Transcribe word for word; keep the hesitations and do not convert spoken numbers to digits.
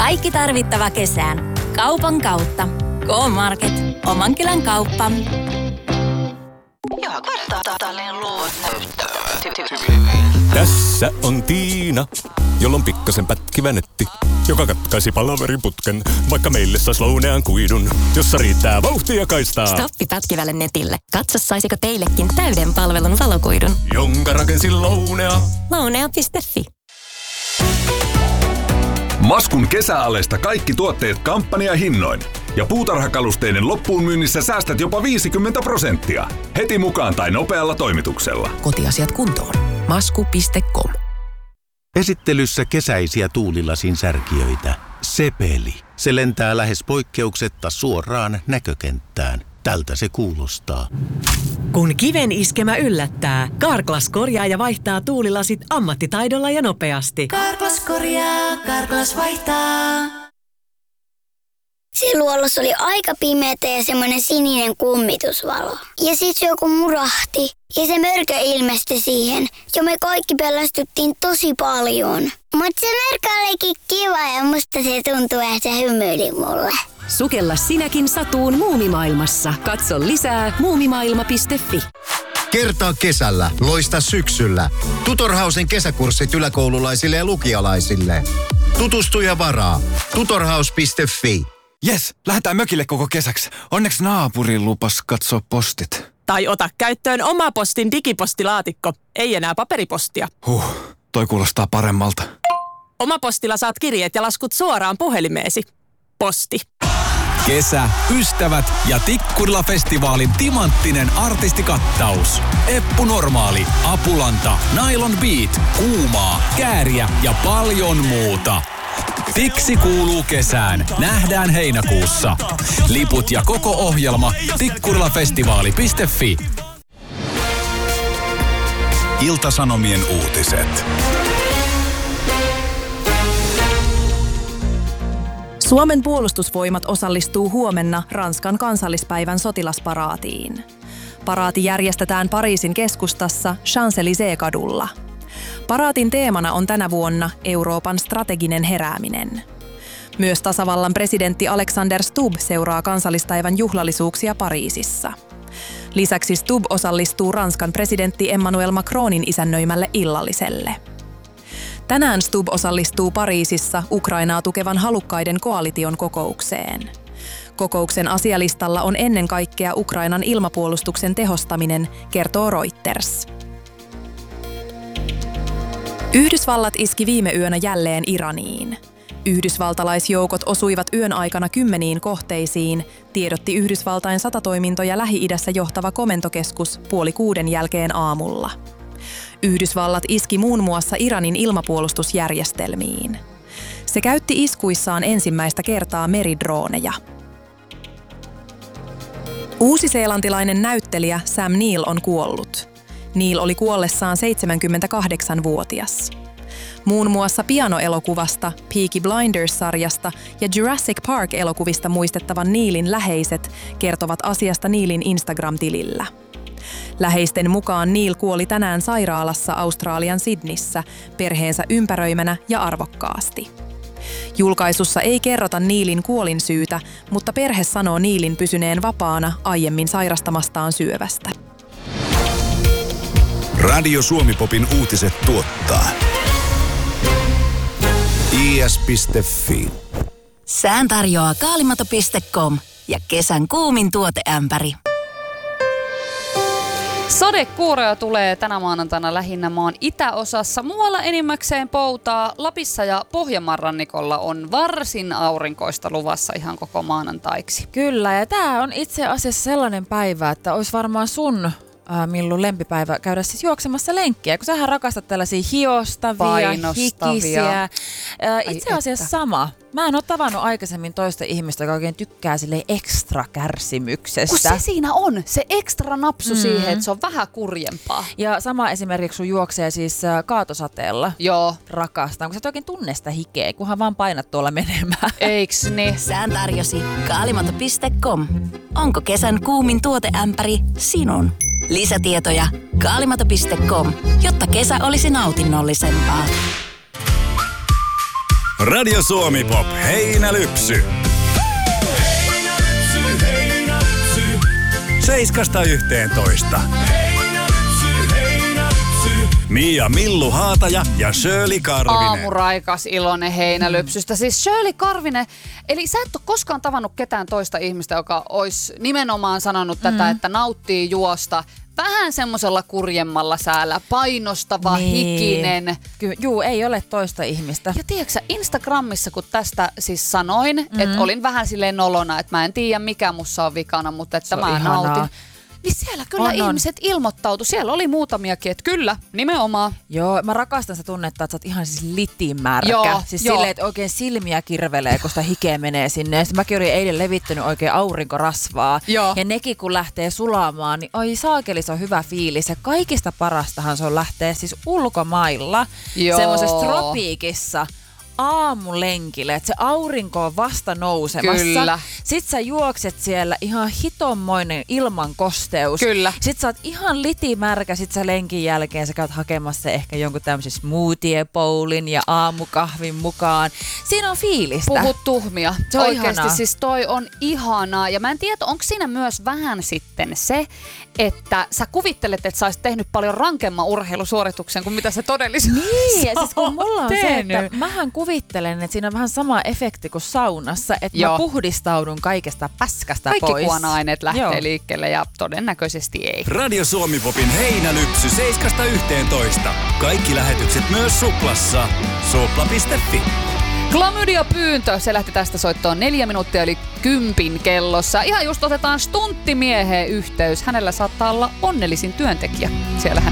Kaikki tarvittava kesään. Kaupan kautta. K-Market. Oman kylän kauppa. Joka kvartaalin luonne. Tässä on Tiina, jolla on pikkasen pätkivä netti, joka katkaisi palaveriputken, vaikka meille sais lounean kuidun, jossa riittää vauhtia kaistaa. Stoppi pätkivälle netille. Katso, saisiko teillekin täyden palvelun valokuidun. Jonka rakensin Lounea. Lounea piste fi. Maskun kesäaleista kaikki tuotteet kampanjahinnoin. Ja puutarhakalusteiden loppuun myynnissä säästät jopa viisikymmentä prosenttia. Heti mukaan tai nopealla toimituksella. Kotiasiat kuntoon. masku piste com. Esittelyssä kesäisiä tuulilasin särkijöitä. Sepeli. Se lentää lähes poikkeuksetta suoraan näkökenttään. Tältä se kuulostaa. Kun kiven iskemä yllättää, Carglass korjaa ja vaihtaa tuulilasit ammattitaidolla ja nopeasti. Carglass korjaa, Carglass vaihtaa. Se luolos oli aika pimeätä ja semmoinen sininen kummitusvalo. Ja sit se joku murahti ja se mörkö ilmestyi siihen. Ja me kaikki pelästyttiin tosi paljon. Mutta se mörkö olikin kiva ja musta se tuntui, että se hymyili mulle. Sukella sinäkin satuun muumimaailmassa. Katso lisää muumimaailma piste fi. Kertaa kesällä, loista syksyllä. Tutorhausen kesäkurssit yläkoululaisille ja lukialaisille. Tutustu ja varaa. tutorhaus piste fi. Jes, lähdetään mökille koko kesäksi. Onneksi naapuri lupas katsoa postit. Tai ota käyttöön oma postin digipostilaatikko. Ei enää paperipostia. Huh, toi kuulostaa paremmalta. Oma postilla saat kirjeet ja laskut suoraan puhelimeesi. Posti. Kesä, ystävät ja Tikkurila-festivaalin timanttinen artistikattaus. Eppu Normaali, Apulanta, Nylon Beat, Kuumaa, Kääriä ja paljon muuta. Tiksi kuuluu kesään. Nähdään heinäkuussa. Liput ja koko ohjelma tikkurilafestivaali piste fi. Ilta-Sanomien uutiset. Suomen puolustusvoimat osallistuu huomenna Ranskan kansallispäivän sotilasparaatiin. Paraati järjestetään Pariisin keskustassa Champs-Élysées-kadulla. Paraatin teemana on tänä vuonna Euroopan strateginen herääminen. Myös tasavallan presidentti Alexander Stubb seuraa kansallispäivän juhlallisuuksia Pariisissa. Lisäksi Stubb osallistuu Ranskan presidentti Emmanuel Macronin isännöimälle illalliselle. Tänään Stubb osallistuu Pariisissa Ukrainaa tukevan halukkaiden koalition kokoukseen. Kokouksen asialistalla on ennen kaikkea Ukrainan ilmapuolustuksen tehostaminen, kertoo Reuters. Yhdysvallat iski viime yönä jälleen Iraniin. Yhdysvaltalaisjoukot osuivat yön aikana kymmeniin kohteisiin, tiedotti Yhdysvaltain satatoimintoja Lähi-idässä johtava komentokeskus puoli kuuden jälkeen aamulla. Yhdysvallat iski muun muassa Iranin ilmapuolustusjärjestelmiin. Se käytti iskuissaan ensimmäistä kertaa meridrooneja. Uusiseelantilainen näyttelijä Sam Neill on kuollut. Neill oli kuollessaan seitsemänkymmentäkahdeksanvuotias. Muun muassa pianoelokuvasta, Peaky Blinders-sarjasta ja Jurassic Park-elokuvista muistettavan Neillin läheiset kertovat asiasta Neillin Instagram-tilillä. Läheisten mukaan Neill kuoli tänään sairaalassa Australian Sydneyssä perheensä ympäröimänä ja arvokkaasti. Julkaisussa ei kerrota Neillin kuolinsyytä, mutta perhe sanoo Neillin pysyneen vapaana aiemmin sairastamastaan syövästä. Radio Suomi-popin uutiset tuottaa i s piste fi. Sään tarjoaa kaalimato piste com ja kesän kuumin tuoteämpäri. Sadekuuroja tulee tänä maanantaina lähinnä maan itäosassa. Muualla enimmäkseen poutaa. Lapissa ja Pohjanmaan rannikolla on varsin aurinkoista luvassa ihan koko maanantaiksi. Kyllä, ja tämä on itse asiassa sellainen päivä, että olisi varmaan sun äh, Millu lempipäivä käydä siis juoksemassa lenkkiä, kun sähän rakastat tällaisia hiostavia, hikisiä. Äh, itse asiassa että. sama. Mä en ole tavannut aikaisemmin toista ihmistä, joka oikein tykkää sille ekstra kärsimyksestä. Kun se siinä on, se ekstra napsu mm. siihen, että se on vähän kurjempaa. Ja sama esimerkiksi sun juoksee siis kaatosateella. Joo. Rakastan, kun sä et oikein tunne sitä hikeä, kunhan vaan painat tuolla menemään. Eiks niin? Sään tarjosi kaalimato piste com. Onko kesän kuumin tuoteämpäri sinun? Lisätietoja kaalimato piste com, jotta kesä olisi nautinnollisempaa. Radio Suomi Pop, heinälypsy. Heinälypsy, heinälypsy. Seiskasta yhteentoista. Heinälypsy, heinälypsy. Mia Millu Haataja ja Shirley Karvinen. Aamuraikas iloinen heinälypsystä. Siis Shirley Karvinen, eli sä et ole koskaan tavannut ketään toista ihmistä, joka olisi nimenomaan sanonut mm. tätä, että nauttii juosta vähän semmoisella kurjemmalla säällä, painostava, niin. hikinen. Ky- juu, ei ole toista ihmistä. Ja tiedätkö Instagramissa, kun tästä siis sanoin, mm-hmm. että olin vähän silleen nolona, että mä en tiedä mikä mussa on vikana, mutta että mä ihanaa. nautin. Niin siellä kyllä on, ihmiset on. ilmoittautu. Siellä oli muutamiakin, että kyllä, nimenomaan. Joo, mä rakastan sitä tunnetta, että sä oot ihan siis litimärkä. Joo, siis joo. silleen, että oikein silmiä kirvelee, kun sitä hikeä menee sinne. Ja mäkin olin eilen levittänyt oikein aurinkorasvaa. Joo. Ja nekin kun lähtee sulamaan, niin oi saakeli, se on hyvä fiilis. Ja kaikista parastahan se on lähteä siis ulkomailla, semmoisessa tropiikissa, aamulenkille, että se aurinko on vasta nousemassa. Kyllä. Sit sä juokset siellä ihan hitommoinen ilman kosteus. Kyllä. Sit sä oot ihan litimärkä, sit sä lenkin jälkeen sä käyt hakemassa ehkä jonkun tämmöisen smoothie bowlin ja aamukahvin mukaan. Siinä on fiilistä. Puhut tuhmia. Se on Oikeesti ihanaa. siis toi on ihanaa. Ja mä en tiedä, onko siinä myös vähän sitten se, että sä kuvittelet, että sä olisit tehnyt paljon rankemman urheilusuorituksen kuin mitä se todellisuudessa Niin, ja siis kun mulla on tehnyt. se, että mähän kuvittelen, että siinä on vähän sama efekti kuin saunassa, että Joo. mä puhdistaudun kaikesta paskasta Kaikki pois. kuona-aineet lähtee Joo. liikkeelle ja todennäköisesti ei. Radio Suomi Popin heinälypsy seiskasta yhteentoista. Kaikki lähetykset myös Suplassa. Supla piste fi. Klamydia-pyyntö, se lähti tästä soittoon neljä minuuttia eli kympin kellossa. Ihan just otetaan stunttimieheen yhteys. Hänellä saattaa olla onnellisin työntekijä siellä hänen